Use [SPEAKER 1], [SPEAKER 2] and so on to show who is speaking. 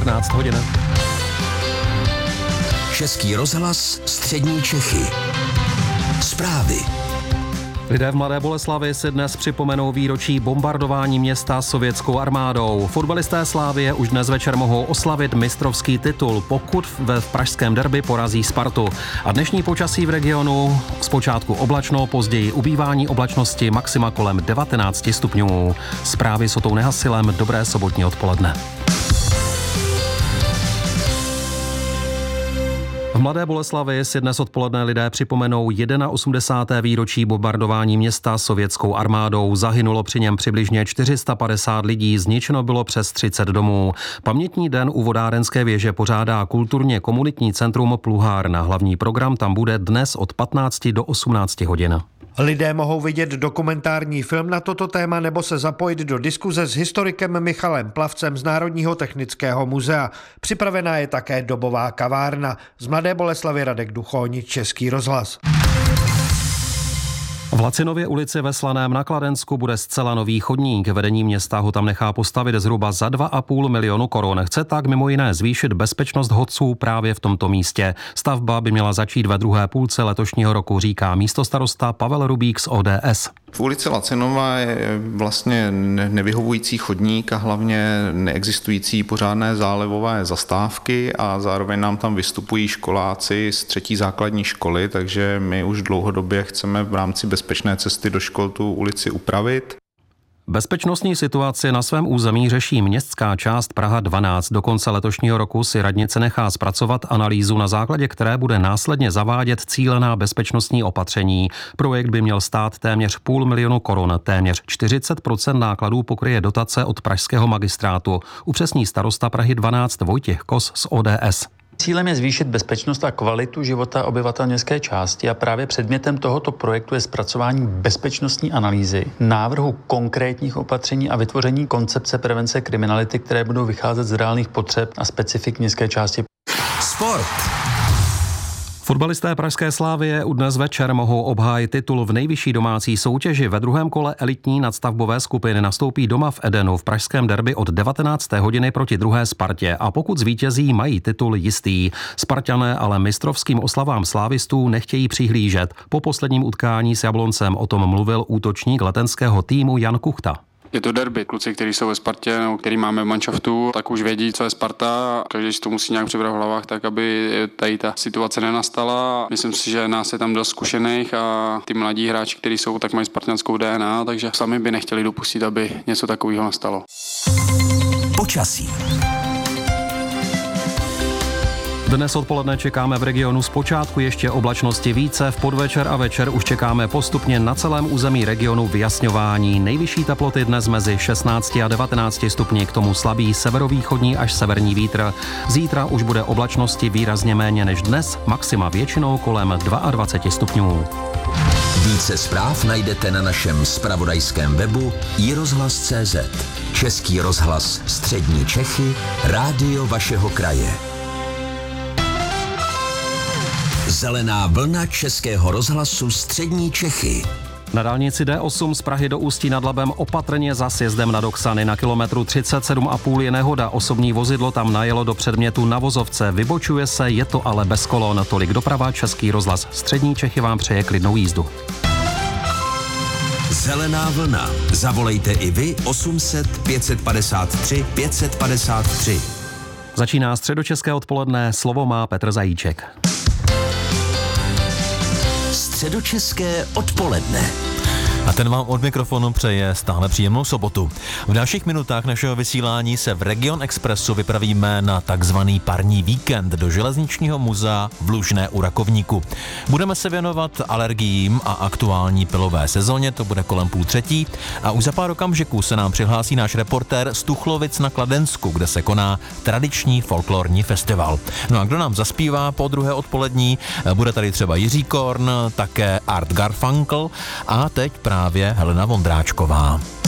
[SPEAKER 1] 14 hodin.
[SPEAKER 2] Český rozhlas, střední Čechy. Zprávy.
[SPEAKER 1] Lidé v Mladé Boleslavi si dnes připomenou výročí bombardování města sovětskou armádou. Fotbalisté Slavie už dnes večer mohou oslavit mistrovský titul, pokud v pražském derby porazí Spartu. A dnešní počasí v regionu zpočátku oblačno, později ubývání oblačnosti, maxima kolem 19 stupňů. Zprávy s Otou Nehasilem, dobré sobotní odpoledne. V Mladé Boleslavi si dnes odpoledne lidé připomenou 81. výročí bombardování města sovětskou armádou. Zahynulo při něm přibližně 450 lidí, zničeno bylo přes 30 domů. Pamětní den u vodárenské věže pořádá kulturně komunitní centrum Pluhárna. Hlavní program tam bude dnes od 15 do 18 hodin.
[SPEAKER 3] Lidé mohou vidět dokumentární film na toto téma nebo se zapojit do diskuze s historikem Michalem Plavcem z Národního technického muzea. Připravená je také dobová kavárna. Z Mladé Boleslavy Radek Duchoň, Český rozhlas.
[SPEAKER 1] V Lacinově ulici ve Slaném na Kladensku bude zcela nový chodník. Vedení města ho tam nechá postavit zhruba za 2,5 milionu korun. Chce tak mimo jiné zvýšit bezpečnost chodců právě v tomto místě. Stavba by měla začít ve druhé půlce letošního roku, říká místostarosta Pavel Rubík z ODS.
[SPEAKER 4] V ulici Lacinova je vlastně nevyhovující chodník a hlavně neexistující pořádné zálivové zastávky a zároveň nám tam vystupují školáci z 3. základní školy, takže my už dlouhodobě chceme v rámci bezpečné cesty do škol tu ulici upravit.
[SPEAKER 1] Bezpečnostní situaci na svém území řeší městská část Praha 12. Do konce letošního roku si radnice nechá zpracovat analýzu, na základě které bude následně zavádět cílená bezpečnostní opatření. Projekt by měl stát téměř 500 000 korun. Téměř 40% nákladů pokryje dotace od pražského magistrátu. Upřesní starosta Prahy 12 Vojtěch Kos z ODS.
[SPEAKER 5] Cílem je zvýšit bezpečnost a kvalitu života obyvatel městské části a právě předmětem tohoto projektu je zpracování bezpečnostní analýzy, návrhu konkrétních opatření a vytvoření koncepce prevence kriminality, které budou vycházet z reálných potřeb a specifik městské části.
[SPEAKER 2] Sport.
[SPEAKER 1] Fotbalisté pražské Slavie u dnes večer mohou obhájit titul v nejvyšší domácí soutěži. Ve druhém kole elitní nadstavbové skupiny nastoupí doma v Edenu v pražském derby od 19. hodiny proti druhé Spartě a pokud zvítězí, mají titul jistý. Sparťané ale mistrovským oslavám slávistů nechtějí přihlížet. Po posledním utkání s Jabloncem o tom mluvil útočník letenského týmu Jan Kuchta.
[SPEAKER 6] Je to derby. Kluci, kteří jsou ve Spartě, nebo který máme v manšaftu, tak už vědí, co je Sparta. Každý si to musí nějak přibrat v hlavách, tak aby tady ta situace nenastala. Myslím si, že nás je tam dost zkušených a ty mladí hráči, kteří jsou, tak mají spartanskou DNA, takže sami by nechtěli dopustit, aby něco takového nastalo.
[SPEAKER 2] Počasí.
[SPEAKER 1] Dnes odpoledne čekáme v regionu zpočátku ještě oblačnosti více, v podvečer a večer už čekáme postupně na celém území regionu vyjasňování. Nejvyšší teploty dnes mezi 16 a 19 stupni, k tomu slabý severovýchodní až severní vítr. Zítra už bude oblačnosti výrazně méně než dnes, maxima většinou kolem 22 stupňů.
[SPEAKER 2] Více zpráv najdete na našem zpravodajském webu iRozhlas.cz. Český rozhlas, střední Čechy, rádio vašeho kraje. Zelená vlna Českého rozhlasu střední Čechy.
[SPEAKER 1] Na dálnici D8 z Prahy do Ústí nad Labem opatrně za sjezdem na Doksany. Na kilometru 37,5 je nehoda. Osobní vozidlo tam najelo do předmětu na vozovce. Vybočuje se, je to ale bez kolon. Tolik doprava, Český rozhlas střední Čechy vám přeje klidnou jízdu.
[SPEAKER 2] Zelená vlna. Zavolejte i vy 800 553 553.
[SPEAKER 1] Začíná středočeské odpoledne, slovo má Petr Zajíček.
[SPEAKER 2] Středočeské odpoledne.
[SPEAKER 7] A ten vám od mikrofonu přeje stále příjemnou sobotu. V dalších minutách našeho vysílání se v Region Expressu vypravíme na takzvaný parní víkend do železničního muzea v Lužné u Rakovníku. Budeme se věnovat alergiím a aktuální pilové sezóně, to bude kolem 2:30. A už za pár okamžiků se nám přihlásí náš reportér z Tuchlovic na Kladensku, kde se koná tradiční folklorní festival. No a kdo nám zaspívá po druhé odpolední, bude tady třeba Jiří Korn, také Art Garfunkel a teď právě Helena Vondráčková.